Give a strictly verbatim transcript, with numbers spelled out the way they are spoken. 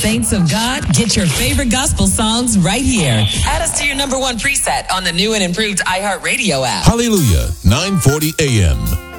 Saints of God, get your favorite gospel songs right here. Add us to your number one preset on the new and improved iHeartRadio app. Hallelujah, nine forty a.m.